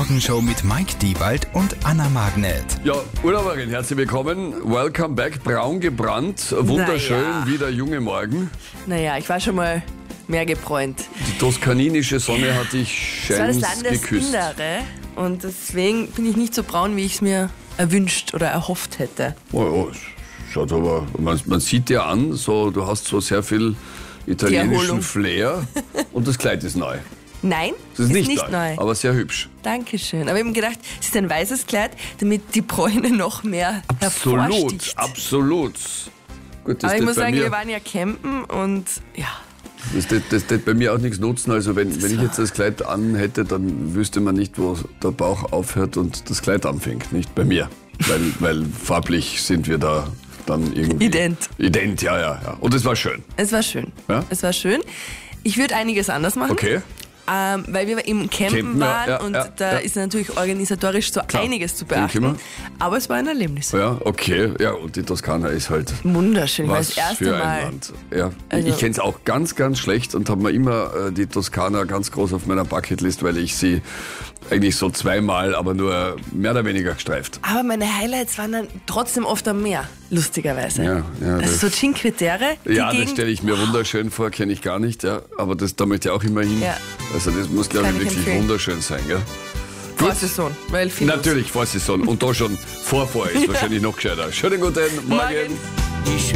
Morgenshow mit Mike Diewald und Anna Magnet. Ja, Urlauberin, herzlich willkommen. Welcome back, braun gebrannt, wunderschön, Naja. wie der junge Morgen. Naja, ich war schon mal mehr gebräunt. Die toskaninische Sonne hat dich Das war das scheinst geküsst. Landesinnere und deswegen bin ich nicht so braun, wie ich es mir erwünscht oder erhofft hätte. Oh, schaut aber, man sieht dir an, so, du hast so sehr viel italienischen Erholung. Flair und das Kleid ist neu. Nein, Das ist nicht neu. aber sehr hübsch. Dankeschön. Aber ich habe mir gedacht, es ist ein weißes Kleid, damit die Bräune noch mehr hervorsticht. Absolut. Gut, das Aber ich tät muss bei sagen, mir, wir waren ja campen und ja, das tät bei mir auch nichts nutzen. Also wenn ich jetzt das Kleid an hätte, dann wüsste man nicht, wo der Bauch aufhört und das Kleid anfängt. Nicht bei mir. Weil farblich sind wir da dann irgendwie... Ident, ja. Und es war schön. es war schön. Ja? Es war schön. Ich würde einiges anders machen. Okay. Weil wir im Campen Campen, ja, waren ja, und ja, da ja. ist natürlich organisatorisch so einiges zu denke beachten. Aber es war ein Erlebnis. Ja, okay. Ja, und die Toskana ist halt... Wunderschön. Ich war Was das erste für ein Mal. Land. Ja. Also- Ich kenne es auch ganz, ganz schlecht und habe mir immer die Toskana ganz groß auf meiner Bucketlist, weil ich sie eigentlich so zweimal, aber nur mehr oder weniger gestreift. Aber meine Highlights waren dann trotzdem oft am Meer, lustigerweise. Ja, Also so Cinque Terre. die Ja, das Gegend. stelle ich mir wunderschön vor, kenne ich gar nicht, ja. Aber da möchte ich auch immer hin. Ja. Also das muss, glaube ich, Kann ich wirklich empfehlen. wunderschön sein, gell? Vorsaison, weil viel los. Natürlich, Vorsaison. Und da schon vor ist wahrscheinlich noch gescheiter. Schönen guten Morgen. Morgen.